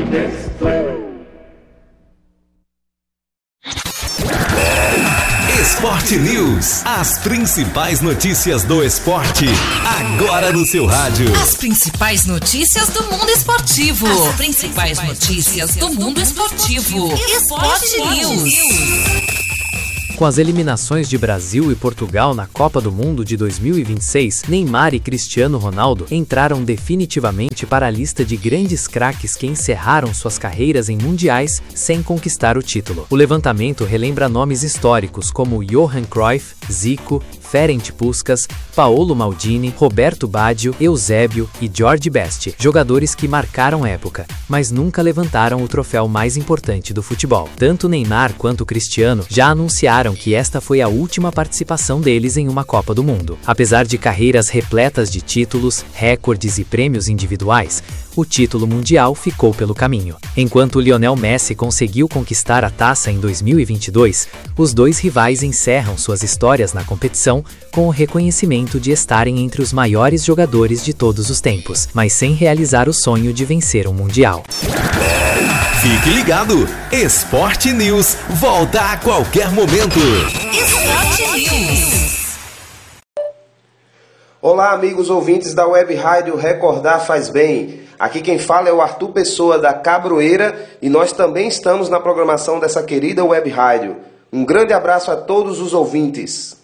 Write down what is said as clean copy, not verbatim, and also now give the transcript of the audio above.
Sport News, as principais notícias do esporte, agora no seu rádio. As principais notícias do mundo esportivo. As principais notícias do mundo esportivo. Sport News. Com as eliminações de Brasil e Portugal na Copa do Mundo de 2026, Neymar e Cristiano Ronaldo entraram definitivamente para a lista de grandes craques que encerraram suas carreiras em mundiais sem conquistar o título. O levantamento relembra nomes históricos como Johan Cruyff, Zico, Ferenc Puskás, Paolo Maldini, Roberto Baggio, Eusébio e George Best, jogadores que marcaram época, mas nunca levantaram o troféu mais importante do futebol. Tanto Neymar quanto Cristiano já anunciaram que esta foi a última participação deles em uma Copa do Mundo. Apesar de carreiras repletas de títulos, recordes e prêmios individuais, o título mundial ficou pelo caminho. Enquanto Lionel Messi conseguiu conquistar a taça em 2022, os dois rivais encerram suas histórias na competição com o reconhecimento de estarem entre os maiores jogadores de todos os tempos, mas sem realizar o sonho de vencer um mundial. Fique ligado, Sport News volta a qualquer momento. Sport News. Olá, amigos ouvintes da Web Rádio Recordar Faz Bem. Aqui quem fala é o Arthur Pessoa da Cabroeira e nós também estamos na programação dessa querida Web Rádio. Um grande abraço a todos os ouvintes.